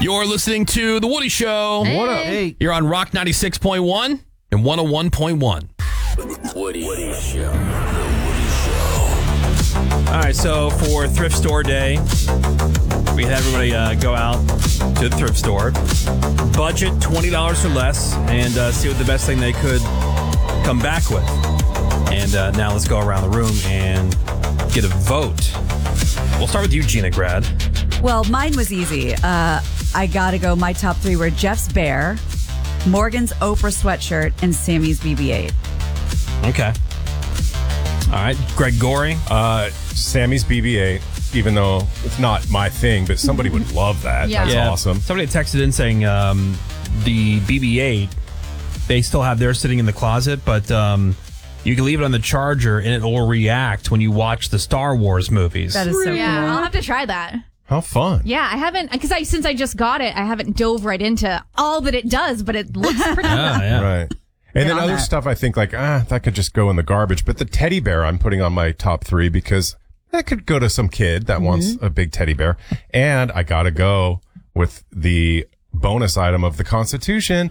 You're listening to The Woody Show. Hey. What up? Hey. You're on Rock 96.1 and 101.1. Woody Show. All right, so for Thrift Store Day, we had everybody go out to the thrift store, budget $20 or less, and see what the best thing they could come back with. And now let's go around the room and get a vote. We'll start with you, Gina Grad. Well, mine was easy. I gotta go. My top three were Jeff's Bear, Morgan's Oprah sweatshirt, and Sammy's BB-8. Okay. All right, Greg Gorey. Sammy's BB-8, even though it's not my thing, but somebody would love that. Yeah. That's awesome. Somebody texted in saying the BB-8, they still have theirs sitting in the closet, but you can leave it on the charger and it will react when you watch the Star Wars movies. That is so Yeah, cool. I'll have to try that. How fun. Yeah, I haven't, because since I just got it, I haven't dove right into all that it does, but it looks pretty cool. Yeah. Right. And then on other that. stuff I think like, that could just go in the garbage. But the teddy bear I'm putting on my top three because that could go to some kid that wants a big teddy bear. And I got to go with the bonus item of the Constitution.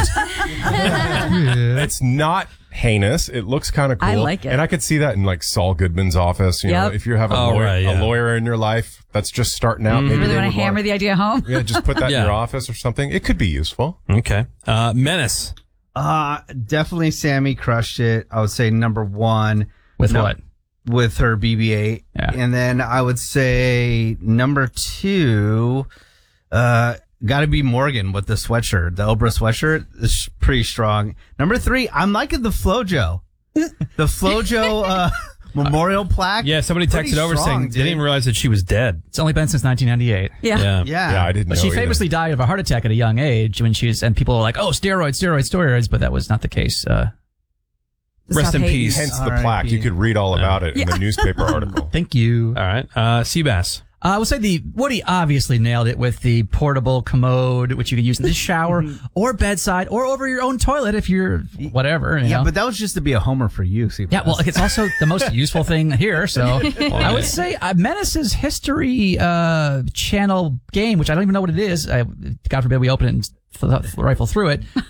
It's not heinous. It looks kind of cool. I like it. And I could see that in like Saul Goodman's office. You know, Yep. if you have a, Oh, lawyer, right, yeah. a lawyer in your life that's just starting out, maybe Really they want would to hammer the idea home? Yeah, just put that Yeah. in your office or something. It could be useful. Okay. Menace. Definitely Sammy crushed it. I would say number one. With what? With her BB-8. Yeah. And then I would say number two, got to be Morgan with the sweatshirt. The Oprah sweatshirt is pretty strong. Number three, I'm liking the FloJo. The FloJo memorial plaque. Yeah, somebody Pretty texted over strong, saying they dude. didn't even realize that she was dead. It's only been since 1998. Yeah. Yeah. I didn't But know she either. famously died of a heart attack at a young age and people were like, oh, steroids, but that was not the case. Rest in hating. peace. Hence the R.I.P. plaque. You could read all about it in the newspaper article. Thank you. All right. Seabass. I would say Woody obviously nailed it with the portable commode, which you could use in the shower or bedside or over your own toilet if you're whatever. You Yeah, know? but that was just to be a homer for you. See, Yeah, well, it's also the most useful thing here. So I would say Menace's History Channel game, which I don't even know what it is. God forbid we open it and rifle through it.